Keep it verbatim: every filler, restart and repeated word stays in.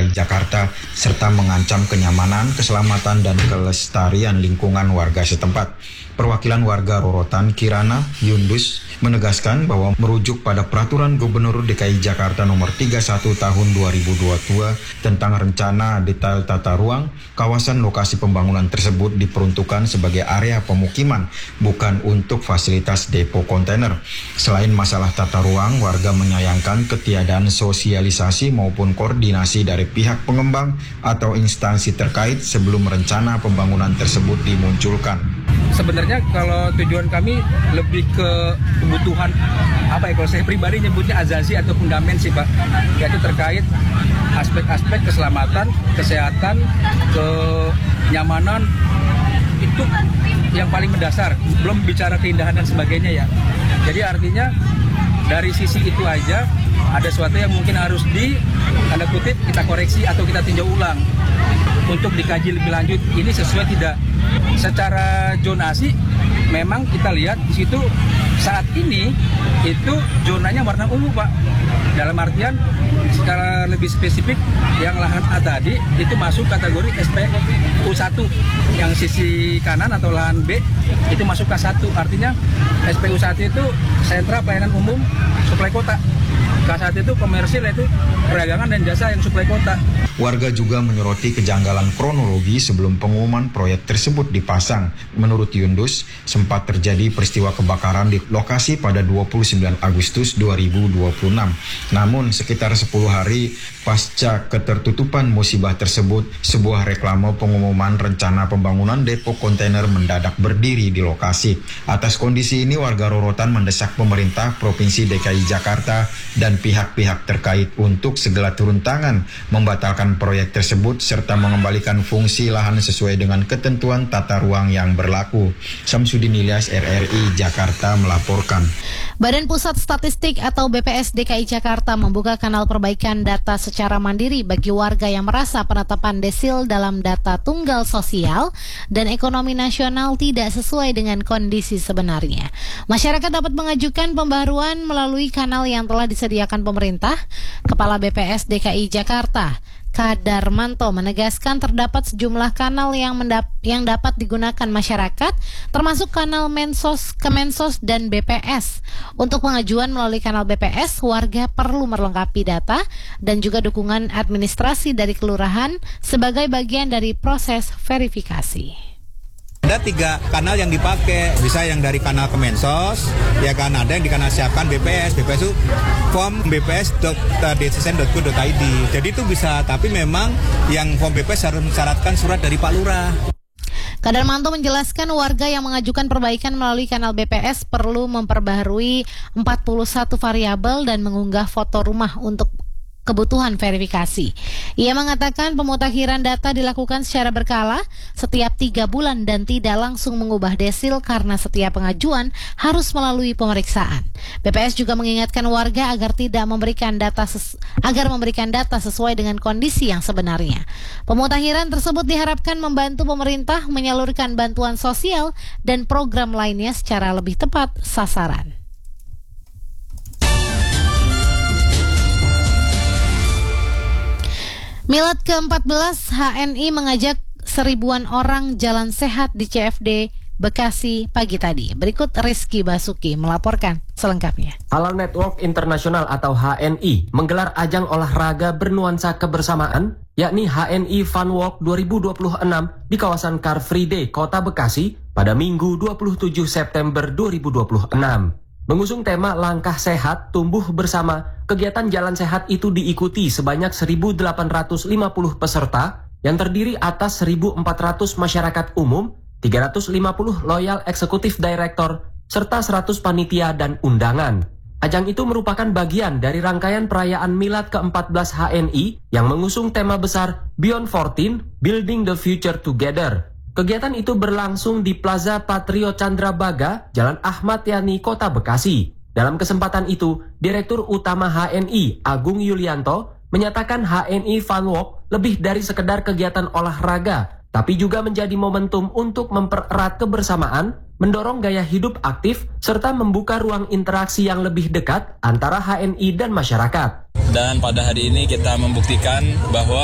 I Jakarta serta mengancam kenyamanan, keselamatan, dan kelestarian lingkungan warga setempat. Perwakilan warga Rorotan, Kirana Yundus, menegaskan bahwa merujuk pada Peraturan Gubernur D K I Jakarta nomor tiga puluh satu tahun dua ribu dua puluh dua tentang rencana detail tata ruang, kawasan lokasi pembangunan tersebut diperuntukkan sebagai area pemukiman, bukan untuk fasilitas depo kontainer. Selain masalah tata ruang, warga menyayangkan ketiadaan sosialisasi maupun koordinasi dari pihak pengembang atau instansi terkait sebelum rencana pembangunan tersebut dimunculkan. Sebenarnya kalau tujuan kami lebih ke kebutuhan, apa ya, kalau saya pribadi nyebutnya azazi atau fundament sih Pak, yaitu terkait aspek-aspek keselamatan, kesehatan, kenyamanan, itu yang paling mendasar, belum bicara keindahan dan sebagainya ya. Jadi artinya dari sisi itu aja ada sesuatu yang mungkin harus di tanda kutip kita koreksi atau kita tinjau ulang untuk dikaji lebih lanjut. Ini sesuai tidak secara zonasi. Memang kita lihat di situ saat ini itu zonanya warna ungu Pak. Dalam artian secara lebih spesifik yang lahan A tadi itu masuk kategori S P U satu, yang sisi kanan atau lahan B itu masuk K satu. Artinya S P U satu itu sentra pelayanan umum suplai kota, K satu itu komersil, yaitu perdagangan dan jasa yang suplai kota. Warga juga menyoroti kejanggalan kronologi sebelum pengumuman proyek tersebut dipasang. Menurut Yundus, sempat terjadi peristiwa kebakaran di lokasi pada dua puluh sembilan Agustus dua ribu dua puluh enam. Namun sekitar sepuluh hari pasca ketertutupan musibah tersebut, sebuah reklame pengumuman rencana pembangunan depo kontainer mendadak berdiri di lokasi. Atas kondisi ini, warga Rorotan mendesak pemerintah Provinsi D K I Jakarta dan pihak-pihak terkait untuk segera turun tangan membatalkan proyek tersebut serta mengembalikan fungsi lahan sesuai dengan ketentuan tata ruang yang berlaku. Samsudin Ilyas, R R I Jakarta melaporkan. Badan Pusat Statistik atau B P S D K I Jakarta membuka kanal perbaikan data secara mandiri bagi warga yang merasa penetapan desil dalam data tunggal sosial dan ekonomi nasional tidak sesuai dengan kondisi sebenarnya. Masyarakat dapat mengajukan pembaruan melalui kanal yang telah disediakan pemerintah. Kepala B P S D K I Jakarta, K. Darmanto, menegaskan terdapat sejumlah kanal yang mendap- yang dapat digunakan masyarakat, termasuk kanal Mensos, Kemensos, dan B P S. Untuk pengajuan melalui kanal B P S, warga perlu melengkapi data dan juga dukungan administrasi dari kelurahan sebagai bagian dari proses verifikasi. Ada tiga kanal yang dipakai, bisa yang dari kanal Kemensos, ya kan, ada yang dikanalisasikan B P S, B P S itu form b p s dot d c s n dot go dot i d. Jadi itu bisa, tapi memang yang form B P S harus mensyaratkan surat dari Pak Lurah. Kadarmanto menjelaskan warga yang mengajukan perbaikan melalui kanal B P S perlu memperbaharui empat puluh satu variabel dan mengunggah foto rumah untuk kebutuhan verifikasi. Ia mengatakan pemutakhiran data dilakukan secara berkala setiap tiga bulan dan tidak langsung mengubah desil karena setiap pengajuan harus melalui pemeriksaan. B P S juga mengingatkan warga agar tidak memberikan data ses- agar memberikan data sesuai dengan kondisi yang sebenarnya. Pemutakhiran tersebut diharapkan membantu pemerintah menyalurkan bantuan sosial dan program lainnya secara lebih tepat sasaran. Milad ke empat belas, H N I mengajak seribuan orang jalan sehat di C F D Bekasi pagi tadi. Berikut Rizky Basuki melaporkan selengkapnya. Halal Network Internasional atau H N I menggelar ajang olahraga bernuansa kebersamaan, yakni H N I Fun Walk dua ribu dua puluh enam di kawasan Car Free Day, Kota Bekasi pada Minggu dua puluh tujuh September dua ribu dua puluh enam. Mengusung tema Langkah Sehat, Tumbuh Bersama, kegiatan Jalan Sehat itu diikuti sebanyak seribu delapan ratus lima puluh peserta yang terdiri atas seribu empat ratus masyarakat umum, tiga ratus lima puluh loyal eksekutif director, serta seratus panitia dan undangan. Ajang itu merupakan bagian dari rangkaian perayaan Milad ke empat belas H N I yang mengusung tema besar Beyond empat belas, Building the Future Together. Kegiatan itu berlangsung di Plaza Patrio Candrabaga, Jalan Ahmad Yani, Kota Bekasi. Dalam kesempatan itu, Direktur Utama H N I, Agung Yulianto, menyatakan H N I Fun Walk lebih dari sekedar kegiatan olahraga, tapi juga menjadi momentum untuk mempererat kebersamaan, mendorong gaya hidup aktif, serta membuka ruang interaksi yang lebih dekat antara H N I dan masyarakat. Dan pada hari ini kita membuktikan bahwa